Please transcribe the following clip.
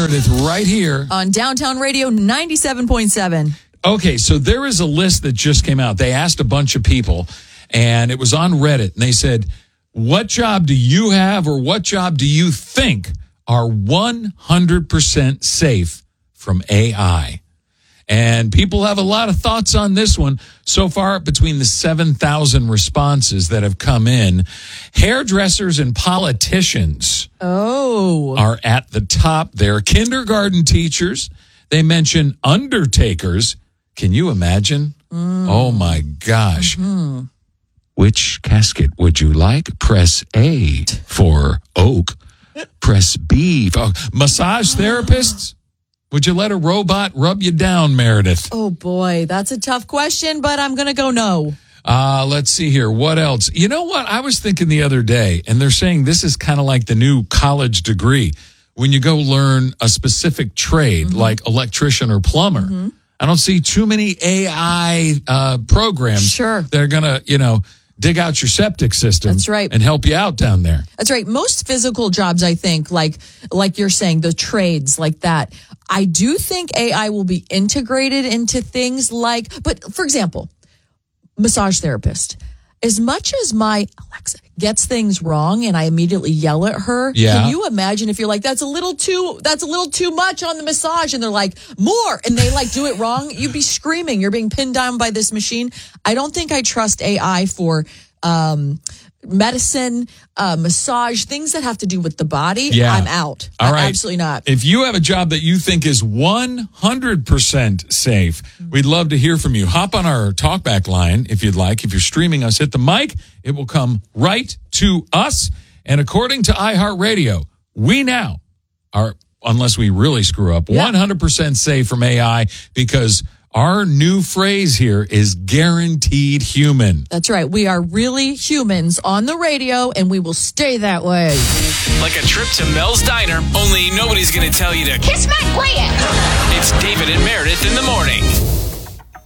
Meredith right here on Downtown Radio 97.7. Okay, so there is a list that just came out. They asked a bunch of people, and it was on Reddit, and they said, what job do you have or what job do you think are 100% safe from AI? And people have a lot of thoughts on this one. So far, between the 7,000 responses that have come in, hairdressers and politicians are at the top there. Kindergarten teachers, they mention undertakers. Can you imagine? Oh, my gosh. Mm-hmm. Which casket would you like? Press A for oak. Press B for massage therapists. Would you let a robot rub you down, Meredith? Oh, boy, that's a tough question, but I'm going to go no. Let's see here. What else? You know what? I was thinking the other day, and they're saying this is kind of like the new college degree. When you go learn a specific trade, like electrician or plumber, I don't see too many AI programs that are going to, dig out your septic system. That's right. And help you out down there. That's right. Most physical jobs, I think, like you're saying, the trades like that, I do think AI will be integrated into things but for example, massage therapist. As much as my Alexa gets things wrong and I immediately yell at her, can you imagine if you're like, that's a little too much on the massage, and they're like, more, and they do it wrong, you'd be screaming, you're being pinned down by this machine. I don't think I trust AI for medicine, massage, things that have to do with the body. I'm out. All right. Absolutely not. If you have a job that you think is 100% safe, we'd love to hear from you. Hop on our talkback line if you'd like. If you're streaming us, hit the mic. It will come right to us. And according to iHeartRadio, we now are, unless we really screw up, 100% safe from AI, because our new phrase here is guaranteed human. That's right. We are really humans on the radio, and we will stay that way. Like a trip to Mel's Diner, only nobody's going to tell you to kiss my Grant. It's David and Meredith in the morning.